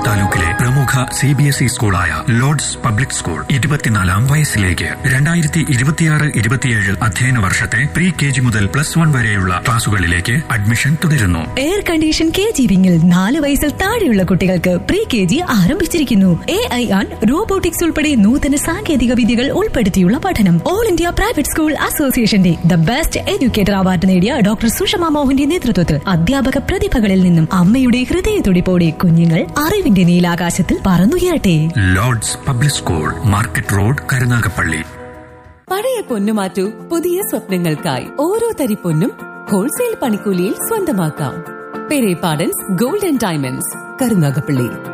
താലൂക്കിലെ പ്രമുഖ CBSE സ്കൂളായ Lord's public school 24ാം വയസ്സിലേക്ക് 2026-27 അധ്യയന വർഷത്തെ പ്രീ KG മുതൽ +1 വരെയുള്ള ക്ലാസുകളിലേക്ക് അഡ്മിഷൻ തുടരുന്നു. എയർ കണ്ടീഷൻ KG വിങ്ങിൽ 4 വയസ്സിൽ താഴെയുള്ള കുട്ടികൾക്ക് പ്രീ KG ആരംഭിച്ചിരിക്കുന്നു. AI ആൻഡ് റോബോട്ടിക്സ് ഉൾപ്പെടെ നൂതന സാങ്കേതിക വിദ്യകൾ ഉൾപ്പെടുത്തിയുള്ള പഠനം. ഓൾ ഇന്ത്യ പ്രൈവറ്റ് സ്കൂൾ അസോസിയേഷന്റെ ദ ബെസ്റ്റ് എഡ്യൂക്കേറ്റർ അവാർഡ് നേടിയ ഡോക്ടർ സുഷമ മോഹന്റെ നേതൃത്വത്തിൽ അധ്യാപക പ്രതിഭകളിൽ നിന്നും അമ്മയുടെ ഹൃദയത്തുടിപ്പോടെ കുഞ്ഞുങ്ങൾ അറിവിന്റെ നീലാകാശത്തിൽ പറന്നുയരട്ടെ. Lord's public school, market road, Karunagappally. പഴയ പൊന്നു മാറ്റൂ, പുതിയ സ്വപ്നങ്ങൾക്കായി. ഓരോ തരി പൊന്നും ഹോൾസെയിൽ പണിക്കൂലിയിൽ സ്വന്തമാക്കാം. പെരേ പാഡൻസ് ഗോൾഡ് ആൻഡ് ഡയമണ്ട്സ്, കരുനാഗപ്പള്ളി.